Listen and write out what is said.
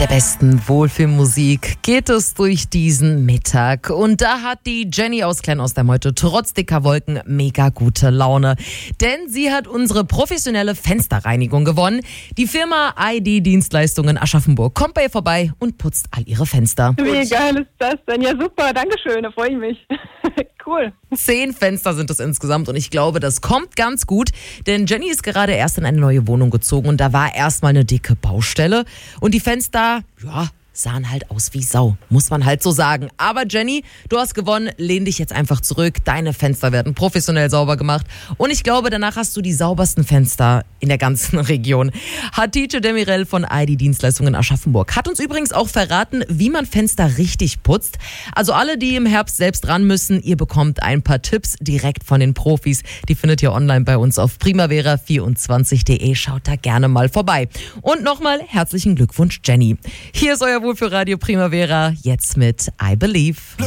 der besten Wohlfühlmusik geht es durch diesen Mittag. Und da hat die Jenny aus Klein Ostheim heute trotz dicker Wolken mega gute Laune. Denn sie hat unsere professionelle Fensterreinigung gewonnen. Die Firma ID Dienstleistungen Aschaffenburg kommt bei ihr vorbei und putzt all ihre Fenster. Wie geil ist das denn? Ja, super, dankeschön, da freue ich mich. Cool. 10 Fenster sind es insgesamt und ich glaube, das kommt ganz gut, denn Jenny ist gerade erst in eine neue Wohnung gezogen und da war erstmal eine dicke Baustelle und die Fenster, ja, sahen halt aus wie Sau, muss man halt so sagen. Aber Jenny, du hast gewonnen, lehn dich jetzt einfach zurück, deine Fenster werden professionell sauber gemacht und ich glaube, danach hast du die saubersten Fenster in der ganzen Region. Hatice Demirel von ID Dienstleistungen Aschaffenburg hat uns übrigens auch verraten, wie man Fenster richtig putzt. Also alle, die im Herbst selbst ran müssen, ihr bekommt ein paar Tipps direkt von den Profis. Die findet ihr online bei uns auf primavera24.de. Schaut da gerne mal vorbei. Und nochmal herzlichen Glückwunsch, Jenny. Hier ist euer Wohl für Radio Primavera, jetzt mit I Believe.